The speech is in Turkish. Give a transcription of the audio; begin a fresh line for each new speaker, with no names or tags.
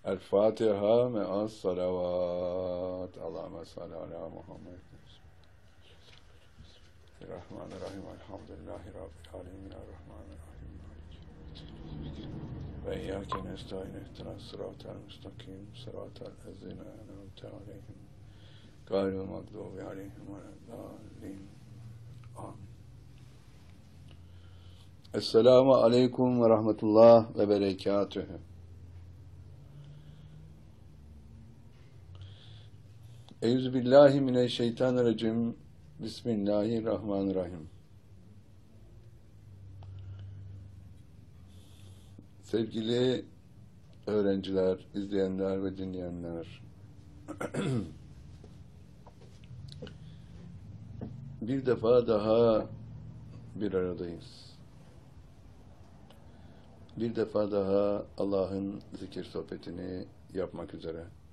El Fatiha me'as salavat. Allahümme salli ala Muhammed. Bismillahirrahmanirrahim. Elhamdülillahi Rabbil alemin. Errahmanirrahim. Ve iyyâke nestaîn. İhdinas sıratal müstakim. Sıratal lezîne en'amte aleyhim. Gayril mağdûbi aleyhim veleddâllîn. Amin. Esselamu aleyküm ve rahmetullah ve berekatühü. Euzubillahimineşşeytanirracim. Bismillahirrahmanirrahim. Sevgili öğrenciler, izleyenler ve dinleyenler, bir defa daha bir aradayız. Bir defa daha Allah'ın zikir sohbetini yapmak üzere.